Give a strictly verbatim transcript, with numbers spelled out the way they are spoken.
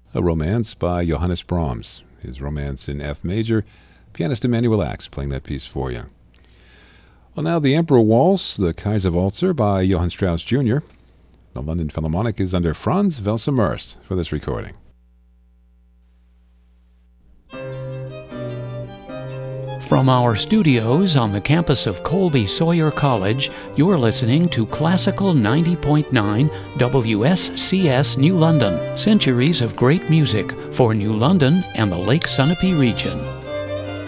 A Romance by Johannes Brahms. His Romance in F major. Pianist Emanuel Ax playing that piece for you. Well, now the Emperor Waltz, the Kaiser Walzer by Johann Strauss Junior The London Philharmonic is under Franz Welser-Möst for this recording. From our studios on the campus of Colby Sawyer College, you're listening to Classical ninety point nine W S C S New London, centuries of great music for New London and the Lake Sunapee region.